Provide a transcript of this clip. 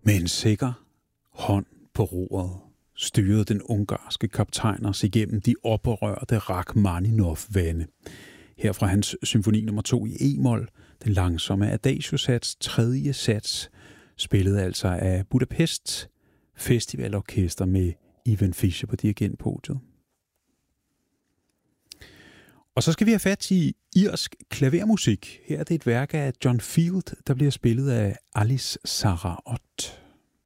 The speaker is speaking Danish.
Med en sikker hånd på roret styrede den ungarske kaptajn os igennem de oprørte Rachmaninov-vande. Her fra hans symfoni nummer 2 i e-mol, den langsomme Adagio-sats, tredje sats, spillet altså af Budapest Festivalorkester med Ivan Fischer på dirigentpodiet. Og så skal vi have fat i irsk klavermusik. Her er det et værk af John Field, der bliver spillet af Alice Sarah Ott.